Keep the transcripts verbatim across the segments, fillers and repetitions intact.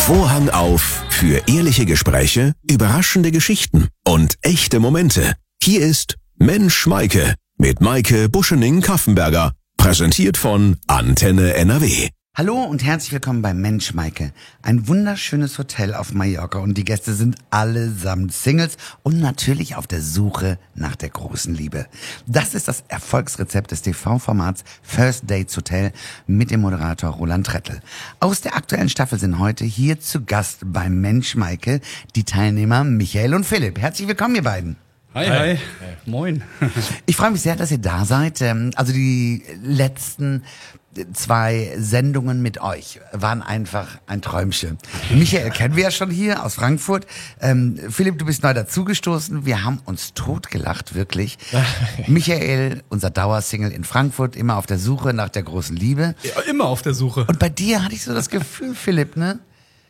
Vorhang auf für ehrliche Gespräche, überraschende Geschichten und echte Momente. Hier ist Mensch Maike mit Maike Buschening-Kaffenberger, präsentiert von Antenne N R W. Hallo und herzlich willkommen bei Mensch Maike. Ein wunderschönes Hotel auf Mallorca und die Gäste sind allesamt Singles und natürlich auf der Suche nach der großen Liebe. Das ist das Erfolgsrezept des T V-Formats First Dates Hotel mit dem Moderator Roland Trettl. Aus der aktuellen Staffel sind heute hier zu Gast bei Mensch Maike die Teilnehmer Michael und Philipp. Herzlich willkommen, ihr beiden. Hi, hi, hi. Moin. Ich freue mich sehr, dass ihr da seid. Also die letzten zwei Sendungen mit euch waren einfach ein Träumchen. Michael kennen wir ja schon hier aus Frankfurt. Ähm, Philipp, du bist neu dazugestoßen. Wir haben uns totgelacht, wirklich. Michael, unser Dauersingle in Frankfurt, immer auf der Suche nach der großen Liebe. Ja, immer auf der Suche. Und bei dir hatte ich so das Gefühl, Philipp, ne?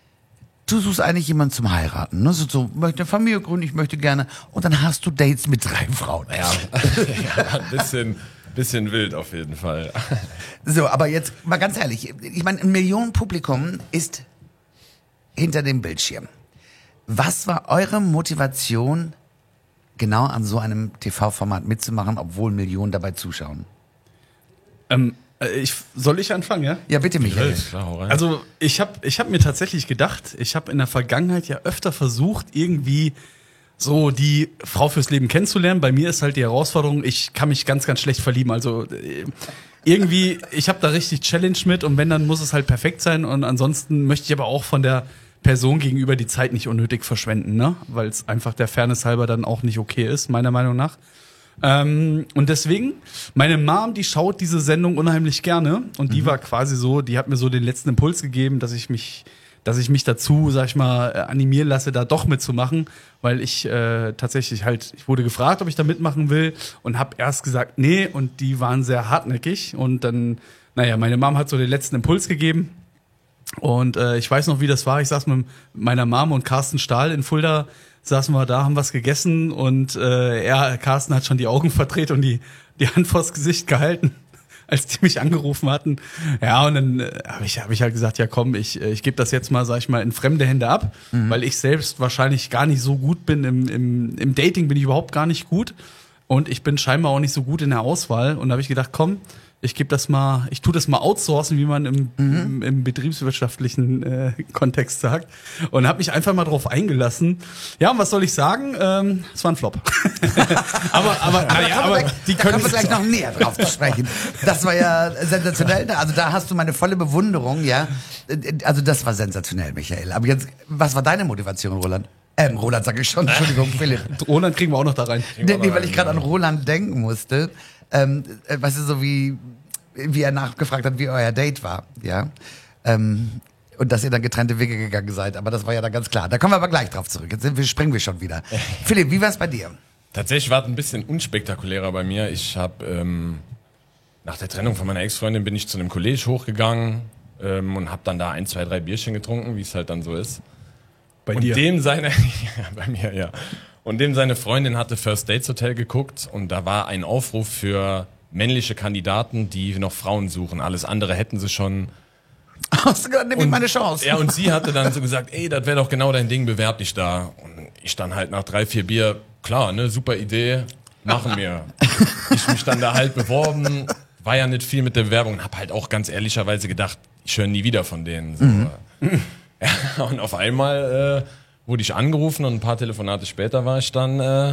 Du suchst eigentlich jemanden zum Heiraten, ne? So, so, möchte eine Familie gründen, ich möchte gerne. Und dann hast du Dates mit drei Frauen. Ja, ja ein bisschen, bisschen wild auf jeden Fall. So, aber jetzt mal ganz ehrlich, ich meine, ein Millionenpublikum ist hinter dem Bildschirm. Was war eure Motivation, genau an so einem T V-Format mitzumachen, obwohl Millionen dabei zuschauen? Ähm, ich, soll ich anfangen, ja? Ja, bitte, Michael. Also ich habe ich hab mir tatsächlich gedacht, ich habe in der Vergangenheit ja öfter versucht, irgendwie so die Frau fürs Leben kennenzulernen. Bei mir ist halt die Herausforderung, ich kann mich ganz, ganz schlecht verlieben. Also äh, irgendwie, ich habe da richtig Challenge mit und wenn, dann muss es halt perfekt sein. Und ansonsten möchte ich aber auch von der Person gegenüber die Zeit nicht unnötig verschwenden, ne? Weil es einfach der Fairness halber dann auch nicht okay ist, meiner Meinung nach. Ähm, und deswegen, meine Mom, die schaut diese Sendung unheimlich gerne und die mhm. war quasi so, die hat mir so den letzten Impuls gegeben, dass ich mich, dass ich mich dazu, sag ich mal, animieren lasse, da doch mitzumachen, weil ich äh, tatsächlich halt, ich wurde gefragt, ob ich da mitmachen will und habe erst gesagt, nee, und die waren sehr hartnäckig und dann, naja, meine Mom hat so den letzten Impuls gegeben und äh, ich weiß noch, wie das war, ich saß mit meiner Mom und Carsten Stahl in Fulda, saßen wir da, haben was gegessen und äh, er, Carsten, hat schon die Augen verdreht und die die Hand vors Gesicht gehalten, als die mich angerufen hatten. Ja, und dann äh, habe ich, hab ich halt gesagt, ja komm, ich, ich gebe das jetzt mal, sag ich mal, in fremde Hände ab, mhm. weil ich selbst wahrscheinlich gar nicht so gut bin. Im, im, im Dating bin ich überhaupt gar nicht gut und ich bin scheinbar auch nicht so gut in der Auswahl. Und da habe ich gedacht, komm, ich gebe das mal, ich tu das mal outsourcen, wie man im, mhm. im, im betriebswirtschaftlichen äh, Kontext sagt. Und habe mich einfach mal drauf eingelassen. Ja, und was soll ich sagen? Ähm, es war ein Flop. aber aber, aber, naja, aber gleich, die da können kommen wir gleich noch näher drauf zu sprechen. Das war ja sensationell. Also da hast du meine volle Bewunderung, ja. Also das war sensationell, Michael. Aber jetzt, was war deine Motivation, Roland? Ähm, Roland sag ich schon, Entschuldigung, Philipp. Roland kriegen wir auch noch da rein. Nee, nee, weil ich gerade an Roland denken musste. Ähm, äh, weißt du, so wie, wie er nachgefragt hat, wie euer Date war, ja. Ähm, und dass ihr dann getrennte Wege gegangen seid. Aber das war ja dann ganz klar. Da kommen wir aber gleich drauf zurück. Jetzt sind wir, springen wir schon wieder. Philipp, wie war es bei dir? Tatsächlich war es ein bisschen unspektakulärer bei mir. Ich habe ähm, nach der Trennung von meiner Ex-Freundin bin ich zu einem College hochgegangen ähm, und habe dann da ein, zwei, drei Bierchen getrunken, wie es halt dann so ist. Bei und dir? dem seine, ja, bei mir, ja. Und dem seine Freundin hatte First Dates Hotel geguckt und da war ein Aufruf für männliche Kandidaten, die noch Frauen suchen. Alles andere hätten sie schon. Hast du gerade nämlich meine Chance? Ja, und sie hatte dann so gesagt, ey, das wäre doch genau dein Ding, bewerb dich da. Und ich dann halt nach drei, vier Bier, klar, ne, super Idee, machen wir. Ich mich dann da halt beworben, war ja nicht viel mit der Bewerbung und hab halt auch ganz ehrlicherweise gedacht, ich höre nie wieder von denen. So. Mhm. Ja, und auf einmal äh, wurde ich angerufen und ein paar Telefonate später war ich dann äh,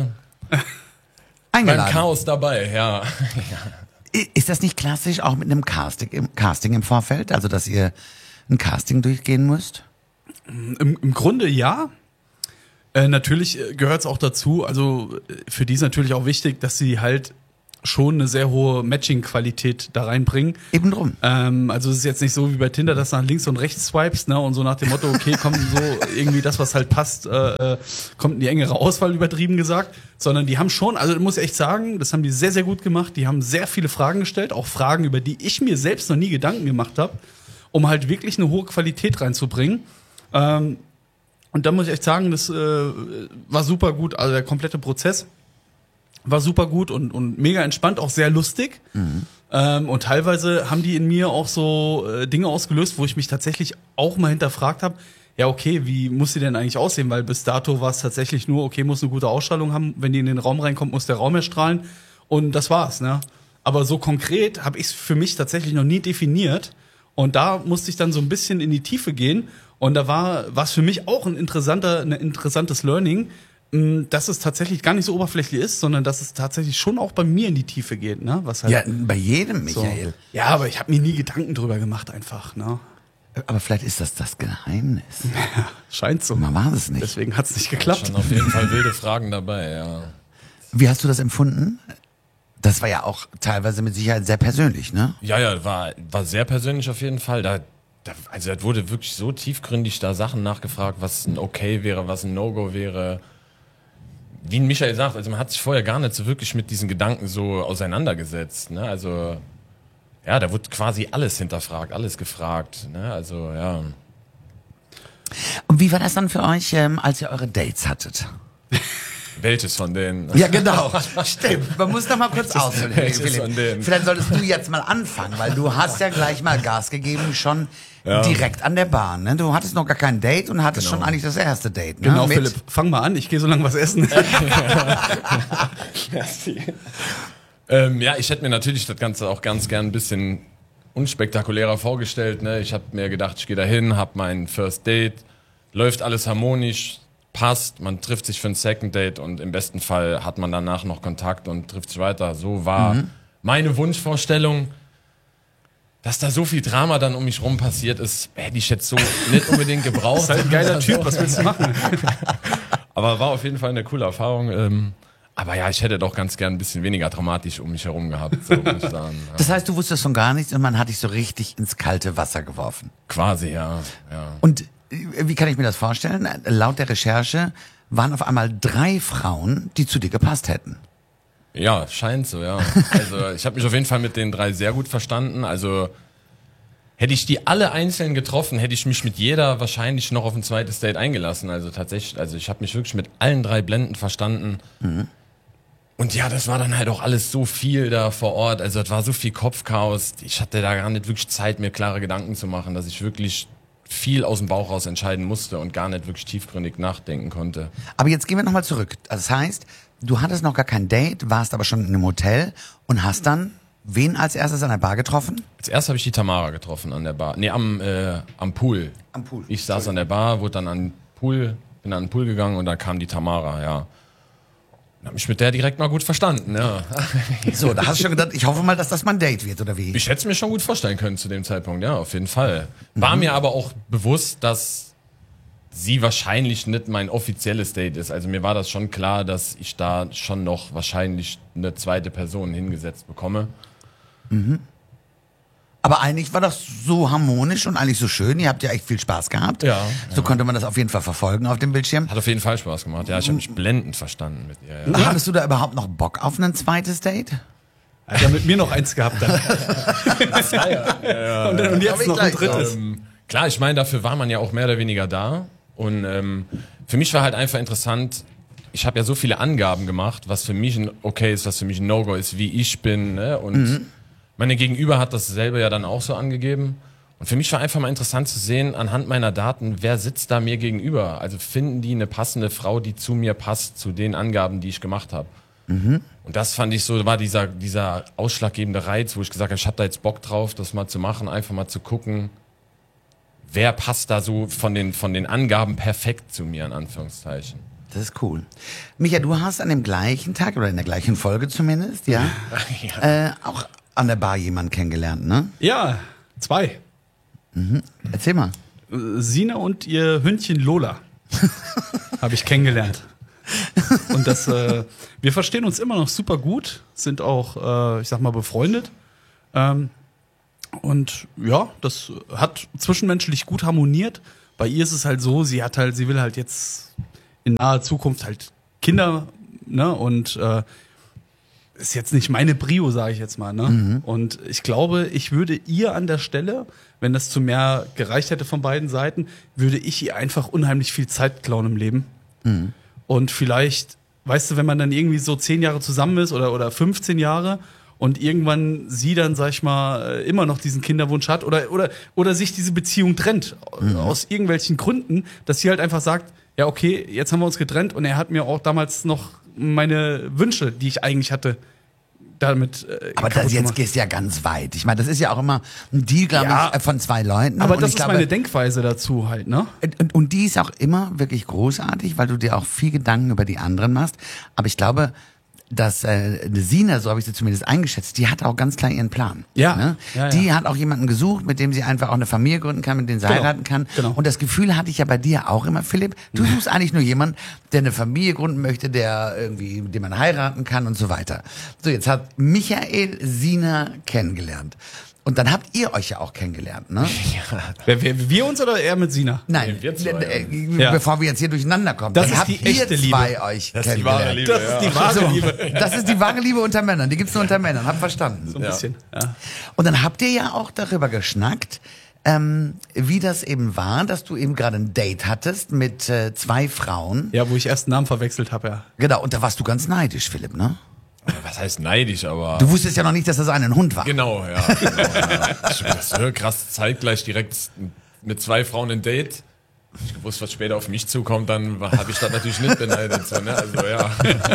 beim Chaos dabei, ja. ja. Ist das nicht klassisch auch mit einem Casting im, Casting im Vorfeld? Also, dass ihr ein Casting durchgehen müsst? Im, im Grunde ja. Äh, natürlich gehört es auch dazu, also für die ist natürlich auch wichtig, dass sie halt schon eine sehr hohe Matching-Qualität da reinbringen. Eben drum. Ähm, also es ist jetzt nicht so wie bei Tinder, dass du nach links und rechts swipes, ne, und so nach dem Motto, okay, kommt so irgendwie das, was halt passt, äh, kommt in die engere Auswahl, übertrieben gesagt, sondern die haben schon, also ich muss echt sagen, das haben die sehr, sehr gut gemacht, die haben sehr viele Fragen gestellt, auch Fragen, über die ich mir selbst noch nie Gedanken gemacht habe, um halt wirklich eine hohe Qualität reinzubringen. Ähm, und da muss ich echt sagen, das äh, war super gut, also der komplette Prozess war super gut und, und mega entspannt, auch sehr lustig. Mhm. Ähm, und teilweise haben die in mir auch so äh, Dinge ausgelöst, wo ich mich tatsächlich auch mal hinterfragt habe, ja, okay, wie muss sie denn eigentlich aussehen? Weil bis dato war es tatsächlich nur, okay, muss eine gute Ausstrahlung haben. Wenn die in den Raum reinkommt, muss der Raum erstrahlen. Und das war's, ne? Aber so konkret habe ich es für mich tatsächlich noch nie definiert. Und da musste ich dann so ein bisschen in die Tiefe gehen. Und da war was für mich auch ein interessanter, ein interessantes Learning, dass es tatsächlich gar nicht so oberflächlich ist, sondern dass es tatsächlich schon auch bei mir in die Tiefe geht, ne? Was halt Ja, bei jedem, so. Michael. Ja, aber ich habe mir nie Gedanken drüber gemacht einfach, ne? Aber vielleicht ist das das Geheimnis. Scheint so. Man weiß es nicht. Deswegen hat's nicht geklappt. Schon auf jeden Fall wilde Fragen dabei, ja. Wie hast du das empfunden? Das war ja auch teilweise mit Sicherheit sehr persönlich, ne? Ja, ja, war, war sehr persönlich auf jeden Fall. Da, da, also es wurde wirklich so tiefgründig da Sachen nachgefragt, was ein Okay wäre, was ein No-Go wäre. Wie Michael sagt, also man hat sich vorher gar nicht so wirklich mit diesen Gedanken so auseinandergesetzt, ne? Also ja, da wurde quasi alles hinterfragt, alles gefragt, ne? Also ja. Und wie war das dann für euch, ähm, als ihr eure Dates hattet? Welches von denen? Ja, genau. Stimmt. Man muss doch mal kurz ausholen. welches Philipp. von denen? Vielleicht solltest du jetzt mal anfangen, weil du hast ja gleich mal Gas gegeben, schon Ja. direkt an der Bahn. Ne? Du hattest noch gar kein Date und hattest Genau. schon eigentlich das erste Date. Ne? Genau, Mit- Philipp, fang mal an, ich gehe so lange was essen. Ähm, ja, ich hätte mir natürlich das Ganze auch ganz gern ein bisschen unspektakulärer vorgestellt. Ne? Ich habe mir gedacht, ich gehe da hin, habe mein First Date, läuft alles harmonisch, passt, man trifft sich für ein Second Date und im besten Fall hat man danach noch Kontakt und trifft sich weiter. So war Mhm. meine Wunschvorstellung. Dass da so viel Drama dann um mich rum passiert ist, hätte ich jetzt so nicht unbedingt gebraucht. Ist halt ein geiler Typ, was willst du machen? Aber war auf jeden Fall eine coole Erfahrung. Ähm, aber ja, ich hätte doch ganz gern ein bisschen weniger dramatisch um mich herum gehabt, so muss ich sagen. Ja. Das heißt, du wusstest von gar nichts und man hat dich so richtig ins kalte Wasser geworfen. Quasi, ja. ja. Und äh, wie kann ich mir das vorstellen? Laut der Recherche waren auf einmal drei Frauen, die zu dir gepasst hätten. Ja, scheint so, ja. Also ich habe mich auf jeden Fall mit den drei sehr gut verstanden. Also hätte ich die alle einzeln getroffen, hätte ich mich mit jeder wahrscheinlich noch auf ein zweites Date eingelassen. Also tatsächlich, also ich habe mich wirklich mit allen drei blendend verstanden. Mhm. Und ja, das war dann halt auch alles so viel da vor Ort. Also es war so viel Kopfchaos. Ich hatte da gar nicht wirklich Zeit, mir klare Gedanken zu machen, dass ich wirklich viel aus dem Bauch raus entscheiden musste und gar nicht wirklich tiefgründig nachdenken konnte. Aber jetzt gehen wir nochmal zurück. Das heißt, du hattest noch gar kein Date, warst aber schon in einem Hotel und hast dann wen als erstes an der Bar getroffen? Als erstes habe ich die Tamara getroffen an der Bar. Nee, am, äh, am Pool. Am Pool. Ich saß an der Bar, wurde dann an den Pool, bin an den Pool gegangen und da kam die Tamara, ja. Und hab mich mit der direkt mal gut verstanden, ja. So, da hast du schon gedacht, ich hoffe mal, dass das mein Date wird, oder wie? Ich hätte es mir schon gut vorstellen können zu dem Zeitpunkt, ja, auf jeden Fall. War mir aber auch bewusst, dass sie wahrscheinlich nicht mein offizielles Date ist. Also mir war das schon klar, dass ich da schon noch wahrscheinlich eine zweite Person hingesetzt bekomme. Aber eigentlich war das so harmonisch und eigentlich so schön. Ihr habt ja echt viel Spaß gehabt. Ja, So konnte man das auf jeden Fall verfolgen auf dem Bildschirm. Hat auf jeden Fall Spaß gemacht. Ja, ich habe mich blendend verstanden mit ihr. Ja. Hattest du da überhaupt noch Bock auf ein zweites Date? Hat ja mit mir noch eins gehabt dann. und, dann- und Hab jetzt ich noch ein gleich drittes. Ähm, klar, ich meine, dafür war man ja auch mehr oder weniger da. Und ähm, für mich war halt einfach interessant, ich habe ja so viele Angaben gemacht, was für mich ein Okay ist, was für mich ein No-Go ist, wie ich bin. Ne? Und meine Gegenüber hat dasselbe ja dann auch so angegeben. Und für mich war einfach mal interessant zu sehen, anhand meiner Daten, wer sitzt da mir gegenüber? Also finden die eine passende Frau, die zu mir passt, zu den Angaben, die ich gemacht habe. Und das fand ich so, war dieser, dieser ausschlaggebende Reiz, wo ich gesagt habe, ich habe da jetzt Bock drauf, das mal zu machen, einfach mal zu gucken, wer passt da so von den, von den Angaben perfekt zu mir, in Anführungszeichen. Das ist cool. Micha, du hast an dem gleichen Tag oder in der gleichen Folge zumindest, ja, Äh, auch an der Bar jemanden kennengelernt, ne? Ja, zwei. Erzähl mal. Sina und ihr Hündchen Lola habe ich kennengelernt. Und das, äh, wir verstehen uns immer noch super gut, sind auch, äh, ich sag mal, befreundet. Ähm, und ja, das hat zwischenmenschlich gut harmoniert. Bei ihr ist es halt so, sie hat halt, sie will halt jetzt in naher Zukunft halt Kinder, ne? Und äh, ist jetzt nicht meine Brio, sage ich jetzt mal, ne? Und ich glaube, ich würde ihr an der Stelle, wenn das zu mehr gereicht hätte von beiden Seiten, würde ich ihr einfach unheimlich viel Zeit klauen im Leben. Und vielleicht, weißt du, wenn man dann irgendwie so zehn Jahre zusammen ist oder, oder fünfzehn Jahre und irgendwann sie dann, sag ich mal, immer noch diesen Kinderwunsch hat oder, oder, oder sich diese Beziehung trennt, mhm. aus irgendwelchen Gründen, dass sie halt einfach sagt, ja okay, jetzt haben wir uns getrennt und er hat mir auch damals noch meine Wünsche, die ich eigentlich hatte, damit äh, aber das jetzt gehst du ja ganz weit. Ich meine, das ist ja auch immer ein Deal, glaube Ja. ich, von zwei Leuten. Aber und das ich ist glaube, meine Denkweise dazu halt, ne? Und, und die ist auch immer wirklich großartig, weil du dir auch viel Gedanken über die anderen machst. Aber ich glaube, dass äh, Sina, so habe ich sie zumindest eingeschätzt, die hat auch ganz klar ihren Plan. Ja. Ne? Ja, ja. Die hat auch jemanden gesucht, mit dem sie einfach auch eine Familie gründen kann, mit dem sie Genau. heiraten kann. Genau. Und das Gefühl hatte ich ja bei dir auch immer, Philipp. Du suchst eigentlich nur jemanden, der eine Familie gründen möchte, der irgendwie, den man heiraten kann und so weiter. So, jetzt hat Michael Sina kennengelernt. Und dann habt ihr euch ja auch kennengelernt, ne? Wer, wer, wir uns oder er mit Sina? Nein, Nee, wir zwei, äh, ja. bevor wir jetzt hier durcheinander kommen. Das dann ist habt die ihr echte zwei Liebe. euch Das ist die wahre kennengelernt. Liebe. Das ist die wahre So, Liebe. das ist die wahre Liebe unter Männern. Die gibt's nur unter Männern. Hab verstanden. So ein Ja. bisschen. Ja. Und dann habt ihr ja auch darüber geschnackt, ähm, wie das eben war, dass du eben gerade ein Date hattest mit äh, zwei Frauen. ja, wo ich erst einen Namen verwechselt habe, ja. Genau. Und da warst du ganz neidisch, Philipp, ne? Was heißt neidisch, aber... Du wusstest ja noch nicht, dass das ein Hund war. Genau, ja. Genau, ja. Ich hab das so krass zeitgleich direkt mit zwei Frauen ein Date. Ich gewusst, was später auf mich zukommt, dann habe ich das natürlich nicht beneidet. So, ne? Also ja.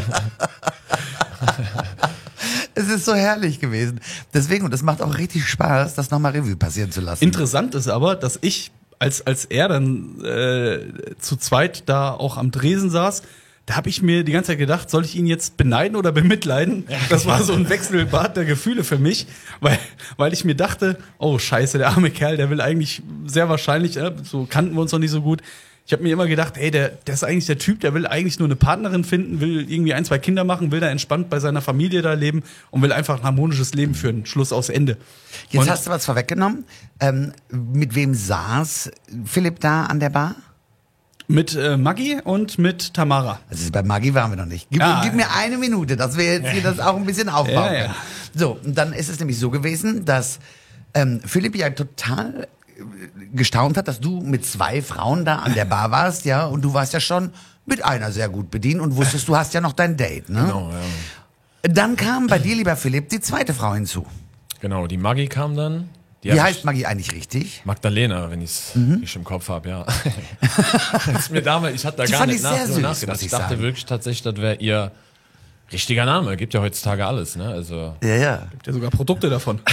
Es ist so herrlich gewesen. Deswegen, und es macht auch richtig Spaß, das nochmal Revue passieren zu lassen. Interessant ist aber, dass ich, als, als er dann äh, zu zweit da auch am Dresen saß, da habe ich mir die ganze Zeit gedacht, soll ich ihn jetzt beneiden oder bemitleiden? Das war so ein Wechselbad der Gefühle für mich, weil, weil ich mir dachte, oh scheiße, der arme Kerl, der will eigentlich sehr wahrscheinlich, äh, so kannten wir uns noch nicht so gut. Ich habe mir immer gedacht, ey, der, der ist eigentlich der Typ, der will eigentlich nur eine Partnerin finden, will irgendwie ein, zwei Kinder machen, will da entspannt bei seiner Familie da leben und will einfach ein harmonisches Leben führen. Schluss aus Ende. Jetzt Und- hast du was vorweggenommen. Ähm, mit wem saß Philipp da an der Bar? Mit äh, Maggie und mit Tamara. Also bei Maggie waren wir noch nicht. Gib, Ah, gib mir eine Minute, dass wir jetzt hier das auch ein bisschen aufbauen Ja, können. ja. So, und dann ist es nämlich so gewesen, dass ähm, Philipp ja total äh, gestaunt hat, dass du mit zwei Frauen da an der Bar warst, ja, und du warst ja schon mit einer sehr gut bedient und wusstest, du hast ja noch dein Date, ne? Genau, ja. Dann kam bei dir, lieber Philipp, die zweite Frau hinzu. Genau, die Maggie kam dann. Die Wie hab heißt ich- Maggie eigentlich richtig? Magdalena, wenn ich es Mhm. nicht im Kopf habe, ja. Das ist mir damals, ich hatte da Die gar fand nicht ich sehr nach, süß, drüber muss nachgedacht. ich Ich dachte sagen. wirklich tatsächlich, das wäre ihr richtiger Name. Gibt ja heutzutage alles, ne? Also Ja, ja. Gibt ja sogar Produkte davon.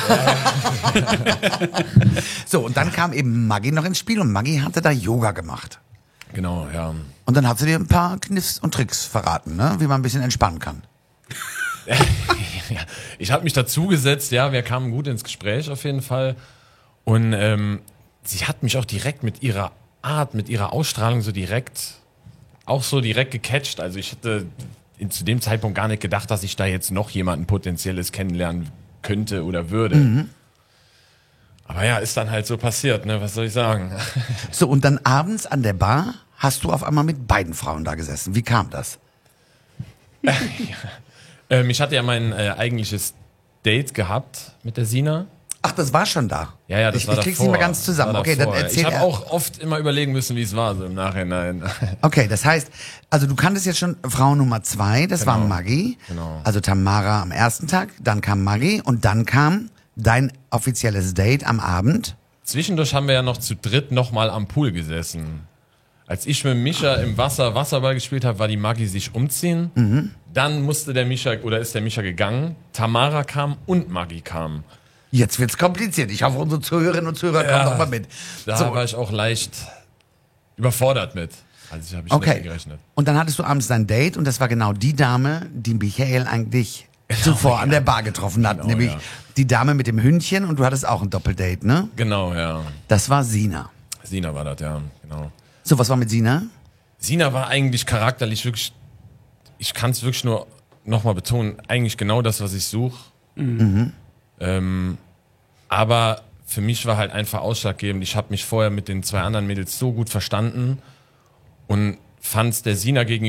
So, und dann kam eben Maggie noch ins Spiel und Maggie hatte da Yoga gemacht. genau, ja. Und dann hat sie dir ein paar Kniffs und Tricks verraten, ne? Wie man ein bisschen entspannen kann. Ja, ich habe mich dazugesetzt, ja, wir kamen gut ins Gespräch auf jeden Fall. Und ähm, sie hat mich auch direkt mit ihrer Art, mit ihrer Ausstrahlung so direkt, auch so direkt gecatcht. Also ich hätte in, zu dem Zeitpunkt gar nicht gedacht, dass ich da jetzt noch jemanden Potenzielles kennenlernen könnte oder würde. Mhm. Aber ja, ist dann halt so passiert, ne? Was soll ich sagen? So, und dann abends an der Bar hast du auf einmal mit beiden Frauen da gesessen. Wie kam das? ähm, ich hatte ja mein äh, eigentliches Date gehabt mit der Sina. Ach, das war schon da. Ja, ja, das ich, war ich krieg's davor. nicht mehr ganz zusammen. Das war Okay, dann davor. erzähl Ich habe er- auch oft immer überlegen müssen, wie es war, so im Nachhinein. Okay, das heißt, also du kanntest jetzt schon Frau Nummer zwei, das war Genau. Maggie. Genau. Also Tamara am ersten Tag, dann kam Maggie und dann kam dein offizielles Date am Abend. Zwischendurch haben wir ja noch zu dritt nochmal am Pool gesessen. Als ich mit Micha im Wasser Wasserball gespielt habe, war die Maggie sich umziehen. Mhm. Dann musste der Micha, oder ist der Micha gegangen. Tamara kam und Maggie kam. Jetzt wird's kompliziert. Ich hoffe, unsere Zuhörerinnen und Zuhörer Ja. kommen noch mal mit. Da So. war ich auch leicht überfordert mit. Also ich habe ich nicht Okay. gerechnet. Und dann hattest du abends dein Date und das war genau die Dame, die Michael eigentlich zuvor an der Bar getroffen hat. Genau, nämlich ja. die Dame mit dem Hündchen und du hattest auch ein Doppeldate, ne? Genau, ja. Das war Sina. Sina war das, ja. Genau. So, was war mit Sina? Sina war eigentlich charakterlich wirklich, ich kann es wirklich nur nochmal betonen, eigentlich genau das, was ich suche. Mhm. Ähm, aber für mich war halt einfach ausschlaggebend. Ich habe mich vorher mit den zwei anderen Mädels so gut verstanden und fand es der Sina gegenüber